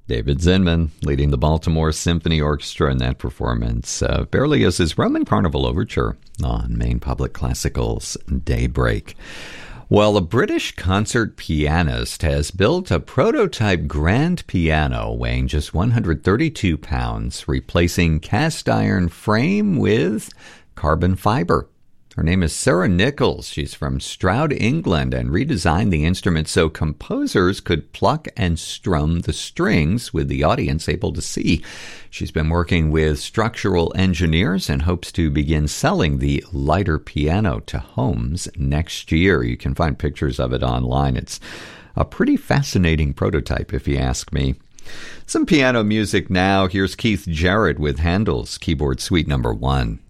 David Zinman leading the Baltimore Symphony Orchestra in that performance of Berlioz's Roman Carnival Overture on Maine Public Classical's Daybreak. Well, a British concert pianist has built a prototype grand piano weighing just 132 pounds, replacing cast iron frame with carbon fiber. Her name is Sarah Nichols. She's from Stroud, England, and redesigned the instrument so composers could pluck and strum the strings with the audience able to see. She's been working with structural engineers and hopes to begin selling the lighter piano to homes next year. You can find pictures of it online. It's a pretty fascinating prototype, if you ask me. Some piano music now. Here's Keith Jarrett with Handel's Keyboard Suite No. 1.